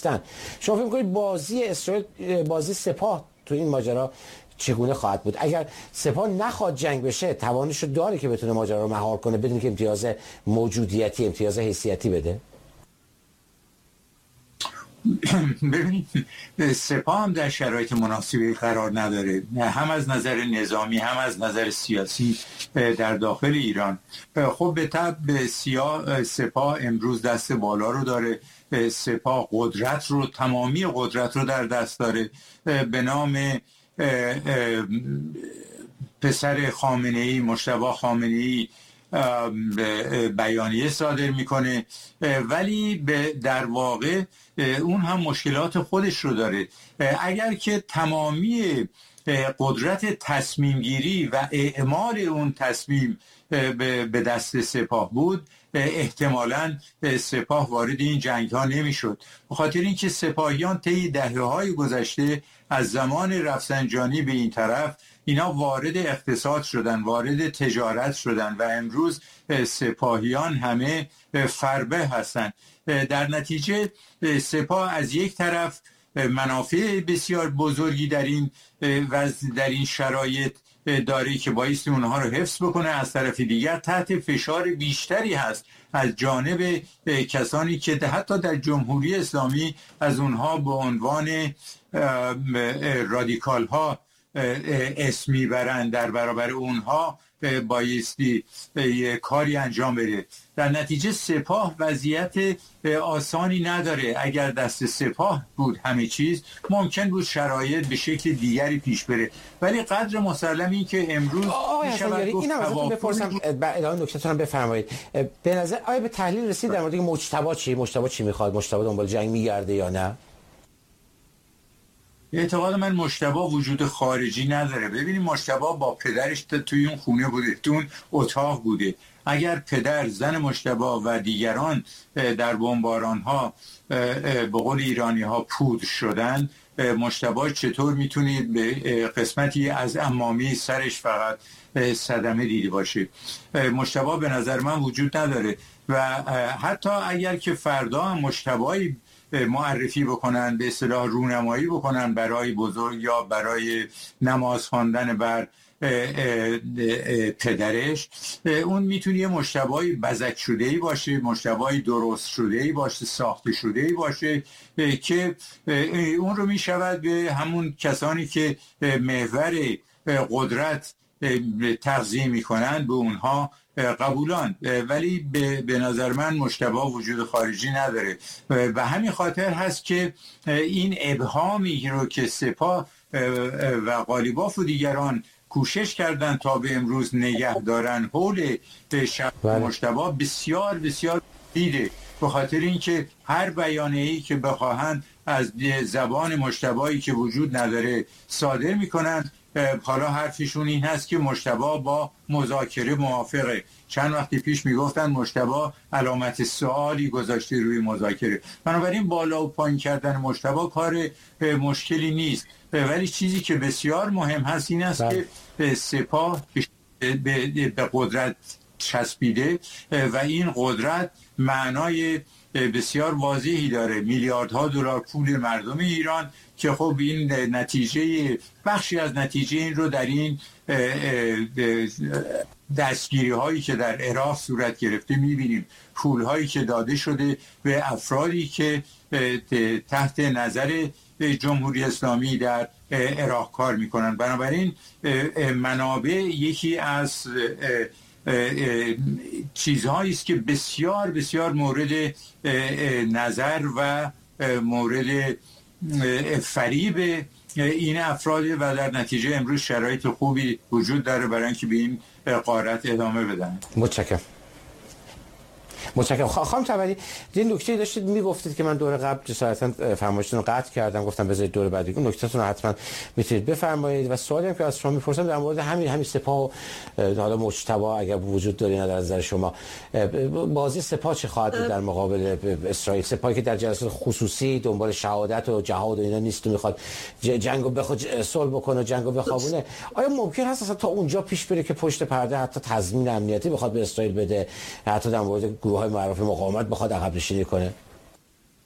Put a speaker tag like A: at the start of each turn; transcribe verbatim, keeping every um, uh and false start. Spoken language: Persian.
A: شما فکر می‌کنید بازی اسرائیل، بازی سپاه تو این ماجرا چگونه خواهد بود؟ اگر سپاه نخواد جنگ بشه توانش رو داره که بتونه ماجرا رو مهار کنه بدون که امتیاز موجودیتی، امتیاز حیثیتی بده؟
B: ببینید سپاه هم در شرایط مناسبی قرار نداره، هم از نظر نظامی هم از نظر سیاسی در داخل ایران. خب به طب سپاه امروز دست بالا رو داره، سپاه قدرت رو، تمامی قدرت رو در دست داره. به نام پسر خامنه‌ای، مجتبی خامنه‌ای، بیانیه صادر میکنه، ولی در واقع اون هم مشکلات خودش رو داره. اگر که تمامی قدرت تصمیم گیری و اعمال اون تصمیم به دست سپاه بود، احتمالاً سپاه وارد این جنگ ها نمی شد. به خاطر اینکه سپاهیان طی دهه های گذشته از زمان رفسنجانی به این طرف اینا وارد اقتصاد شدن، وارد تجارت شدن و امروز سپاهیان همه فربه هستن. در نتیجه سپاه از یک طرف منافع بسیار بزرگی در این وضع، در این شرایط داره که بایستی اونها رو حفظ بکنه، از طرف دیگر تحت فشار بیشتری هست از جانب کسانی که حتی در جمهوری اسلامی از اونها به عنوان رادیکال ها اسم میبرند. در برابر اونها بایستی یه کاری انجام بده. در نتیجه سپاه وضعیت آسانی نداره. اگر دست سپاه بود همه چیز، ممکن بود شرایط به شکل دیگری پیش بره، ولی قدر مسلم این که امروز
A: میشود گفت توافق. بپرسم ادامه نکته‌تون هم بفرمایید. به نظر آیا به تحلیل رسید در مورد مجتبی چی مجتبی چی میخواد؟ مجتبی دنبال جنگ میگرده یا نه؟
B: اعتقاد من مجتبی وجود خارجی نداره. ببینید مجتبی با پدرش توی اون خونه بوده، توی اون اتاق بوده. اگر پدر، زن مجتبی و دیگران در بمباران ها به قول ایرانی ها پودر شدن، مجتبی چطور میتونید به قسمتی از عمامی سرش فقط صدمه دیده باشه؟ مجتبی به نظر من وجود نداره و حتی اگر که فردا هم مجتبی معرفی بکنن، به اصطلاح رونمایی بکنن برای بزرگ یا برای نماز خواندن بر پدرش، اون میتونه یه مجتبی بزک شده‌ای باشه، مجتبی درست شده‌ای باشه، ساخته شده‌ای باشه که اون رو میشود به همون کسانی که محور قدرت تغذیه میکنن به اونها قبولان. ولی به نظر من مجتبی وجود خارجی نداره و همین خاطر هست که این ابهامی رو که سپاه و قالیباف و دیگران کوشش کردن تا به امروز نگه دارن حول شخص مجتبی بسیار بسیار دیده، به خاطر اینکه هر بیانیه‌ای که بخواهند از زبان مجتبی که وجود نداره صادر میکنن. حالا حرفشون این هست که مجتبی با مذاکره موافقه. چند وقتی پیش میگفتن مجتبی علامت سوالی گذاشته روی مذاکره. بنابراین بالا و پایین کردن مجتبی کار مشکلی نیست، ولی چیزی که بسیار مهم هست این است بله. که سپاه به قدرت چسبیده و این قدرت معنای بسیار واضحی داره، میلیاردها دلار پول مردم ایران که خب این نتیجه، بخشی از نتیجه این رو در این دستگیری هایی که در عراق صورت گرفته میبینیم، پول هایی که داده شده به افرادی که تحت نظر جمهوری اسلامی در عراق کار میکنن. بنابراین منابع یکی از چیزهایی است که بسیار بسیار مورد نظر و مورد فریب این افراده و در نتیجه امروز شرایط خوبی وجود داره برای اینکه به این غارت ادامه بدن.
A: متشکرم. متشکرم. خانم تبری، این نکته داشتید میگفتید که من دور قبل جسارتا فرمایشتون رو قطع کردم، گفتم بذارید دور بعدی اون نکتهتون رو حتما میتونید بفرمایید. و سوالی هم که از شما میپرسم در مورد همین همین سپاه و حالا مجتبی اگر وجود داره نه در نظر شما، بازی سپاه چه خواهد بود در مقابل اسرائیل؟ سپاهی که در جلسات خصوصی دنبال شهادت و جهاد و اینا نیست و میخواد جنگو بخواد صلح بکنه و جنگو بخوابونه، آیا ممکن هست اصلا تا اونجا پیش بره که پشت پرده حتی تضمین امنیتی بخواد به اسرائیل بده، حتی در مورد گروه‌های معروف مقاومت بخواد عقب نشینی کنه؟